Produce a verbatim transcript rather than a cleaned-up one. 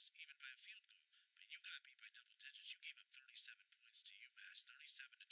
close, even by a field goal. But you got beat by double digits. You gave up thirty-seven points to UMass, thirty-seven